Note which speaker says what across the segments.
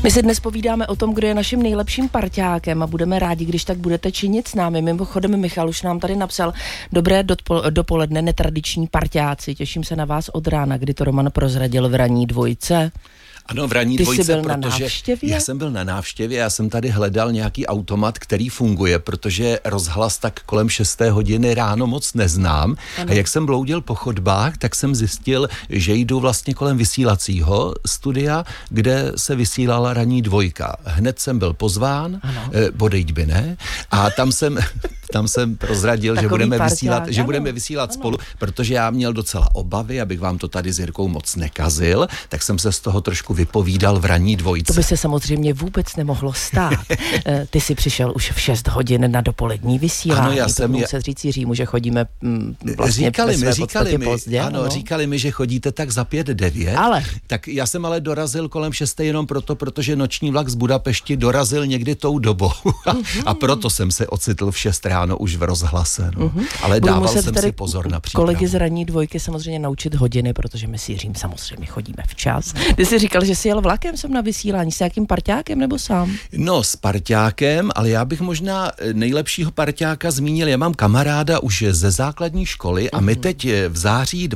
Speaker 1: My si dnes povídáme o tom, kdo je naším nejlepším parťákem a budeme rádi, když tak budete činit s námi. Mimochodem Michal už nám tady napsal: dobré dopoledne, netradiční parťáci. Těším se na vás od rána, kdy to Roman prozradil v ranní dvojce.
Speaker 2: Ano, v ranní dvojce, protože
Speaker 1: já
Speaker 2: jsem byl na návštěvě, já jsem tady hledal nějaký automat, který funguje, protože rozhlas tak kolem 6. hodiny ráno moc neznám. Ano. A jak jsem bloudil po chodbách, tak jsem zjistil, že jdu vlastně kolem vysílacího studia, kde se vysílala ranní dvojka. Hned jsem byl pozván, bodejť by ne, a tam jsem prozradil, že budeme vysílat spolu, protože já měl docela obavy, abych vám to tady s Jirkou moc nekazil, tak jsem se z toho trošku vypovídal v ranní dvojce.
Speaker 1: To by se samozřejmě vůbec nemohlo stát. Ty jsi přišel už v 6 hodin na dopolední vysílání.
Speaker 2: Ano, já jsem
Speaker 1: muset říct Jiřímu, že chodíme vlastně pozdě.
Speaker 2: Ano, říkali mi, že chodíte tak za 5:09.
Speaker 1: Ale.
Speaker 2: Tak já jsem ale dorazil kolem 6 jenom protože noční vlak z Budapešti dorazil někdy tou dobou. A proto jsem se ocitl v 6 ráno už v rozhlase. No. Ale dával jsem si pozor na přípravu.
Speaker 1: Kolegy z ranní dvojky samozřejmě naučit hodiny, protože my s Jiřím samozřejmě chodíme včas. Ty jsi říkal, že jsi jel vlakem sem na vysílání. S jakým parťákem nebo sám?
Speaker 2: No, s parťákem, ale já bych možná nejlepšího parťáka zmínil. Já mám kamaráda už ze základní školy a my teď v září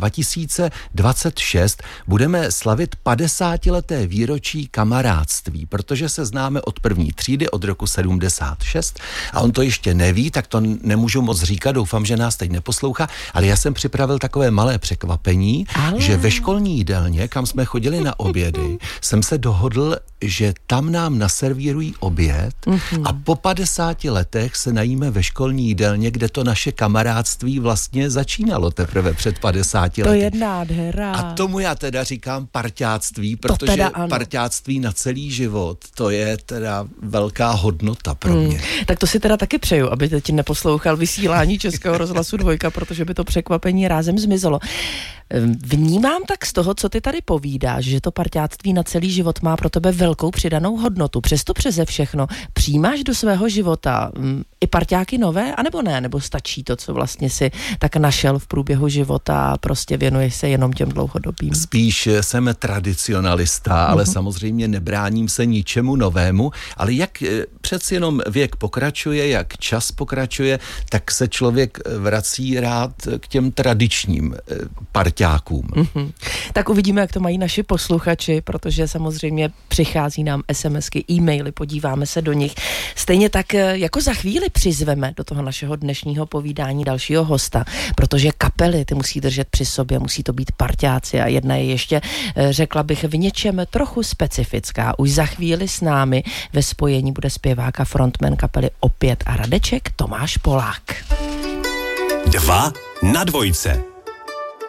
Speaker 2: 2026 budeme slavit 50leté výročí kamarádství, protože se známe od první třídy, od roku 76 a on to ještě neví, tak to nemůžu moc říkat, doufám, že nás teď neposlouchá, ale já jsem připravil takové malé překvapení, že ve školní jídelně, kam jsme chodili na obědy, jsem se dohodl, že tam nám naservírují oběd a po 50 letech se najíme ve školní jídelně, kde to naše kamarádství vlastně začínalo teprve před 50 lety.
Speaker 1: To je nádhera.
Speaker 2: A tomu já teda říkám parťáctví, protože parťáctví na celý život, to je teda velká hodnota pro mě.
Speaker 1: Tak to si teda taky přeju, aby teď neposlouchal vysílání Českého rozhlasu 2, protože by to překvapení rázem zmizelo. Vnímám tak z toho, co ty tady povídáš, že to parťáctví na celý život má pro tebe velkou přidanou hodnotu. Přesto přeze všechno přijímáš do svého života i parťáky nové, anebo ne? Nebo stačí to, co vlastně si tak našel v průběhu života a prostě věnuješ se jenom těm dlouhodobým?
Speaker 2: Spíš jsem tradicionalista, ale samozřejmě nebráním se ničemu novému, ale jak přeci jenom věk pokračuje, jak čas pokračuje, tak se člověk vrací rád k těm tradičním parťákům.
Speaker 1: Tak uvidíme, jak to mají naši posluchači, protože samozřejmě přichází nám SMSky, e-maily, podíváme se do nich. Stejně tak jako za chvíli přizveme do toho našeho dnešního povídání dalšího hosta, protože kapely ty musí držet při sobě, musí to být parťáci a jedna je ještě, řekla bych, v něčem trochu specifická. Už za chvíli s námi ve spojení bude zpěvák a frontman kapely Opět a Radeček Tomáš Polák.
Speaker 3: 2 na 2.